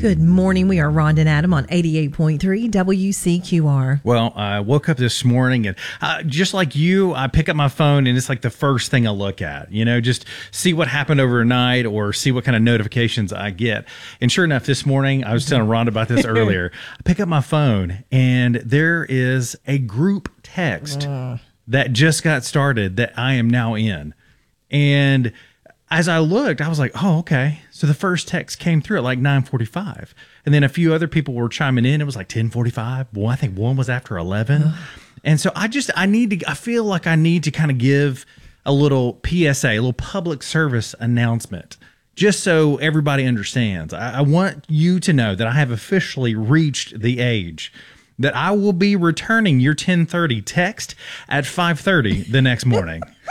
Good morning. We are Rhonda and Adam on 88.3 WCQR. Well, I woke up this morning and just like you, I pick up my phone and it's like the first thing I look at, just see what happened overnight or see what kind of notifications I get. And sure enough, this morning, I was telling Rhonda about this earlier. I pick up my phone and there is a group text that just got started that I am now in. And as I looked, I was like, oh, okay. So the first text came through at like 9:45. And then a few other people were chiming in. It was like 10:45. Well, I think one was after 11. And so I feel like I need to kind of give a little PSA, a little public service announcement, just so everybody understands. I want you to know that I have officially reached the age that I will be returning your 10:30 text at 5:30 the next morning.